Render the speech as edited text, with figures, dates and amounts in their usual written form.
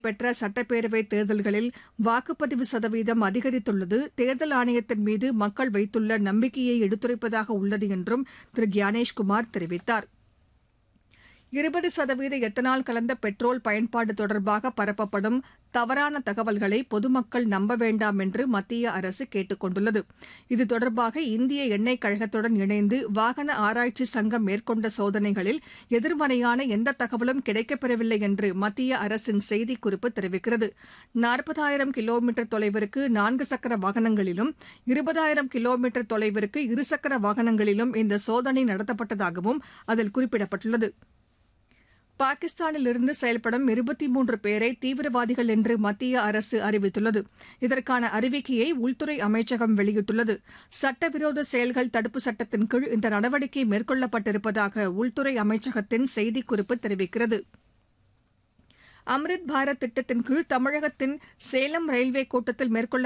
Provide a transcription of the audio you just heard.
பெற்ற சட்டப்பேரவைத் தேர்தல்களில் வாக்குப்பதிவு சதவீதம் அதிகரித்துள்ளது தேர்தல் ஆணையத்தின் மீது மக்கள் வைத்துள்ள நம்பிக்கையை எடுத்துரைப்பதாக உள்ளது என்றும் திரு கியானேஷ்குமார் தெரிவித்தார். 20% எத்தனால் கலந்த பெட்ரோல் பயன்பாடு தொடர்பாக பரப்பப்படும் தவறான தகவல்களை பொதுமக்கள் நம்ப வேண்டாம் என்று மத்திய அரசு கேட்டுக் கொண்டுள்ளது. இது தொடர்பாக இந்திய எண்ணெய் கழகத்துடன் இணைந்து வாகன ஆராய்ச்சி சங்கம் மேற்கொண்ட சோதனைகளில் எதிர்மறையான எந்த தகவலும் கிடைக்கப்பெறவில்லை என்று மத்திய அரசின் செய்திக்குறிப்பு தெரிவிக்கிறது. 40,000 கிலோமீட்டர் தொலைவிற்கு 4 சக்கர வாகனங்களிலும் 20,000 கிலோமீட்டர் தொலைவிற்கு இருசக்கர வாகனங்களிலும் இந்த சோதனை நடத்தப்பட்டதாகவும் அதில் குறிப்பிடப்பட்டுள்ளது. பாகிஸ்தானிலிருந்து செயல்படும் 23 பேரை தீவிரவாதிகள் என்று மத்திய அரசு அறிவித்துள்ளது. இதற்கான அறிவிக்கையை உள்துறை அமைச்சகம் வெளியிட்டுள்ளது. சட்டவிரோத செயல்கள் தடுப்பு சட்டத்தின் கீழ் இந்த நடவடிக்கை மேற்கொள்ளப்பட்டிருப்பதாக உள்துறை அமைச்சகத்தின் செய்திக்குறிப்பு தெரிவிக்கிறது. அம்ரித் பாரத் திட்டத்தின் கீழ் தமிழகத்தின் சேலம் ரயில்வே கோட்டத்தில் மேற்கொள்ள